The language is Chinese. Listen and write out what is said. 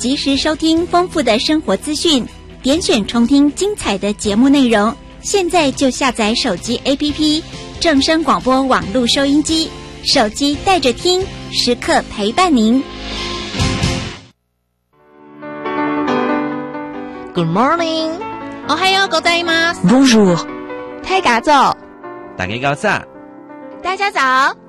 及时收听丰富的生活资讯，点选重听精彩的节目内容。现在就下载手机 APP 正声广播网络收音机，手机带着听，时刻陪伴您。 Good morning， おはようございます。 Bonjour， 太嘎早， 大家早。 大家早。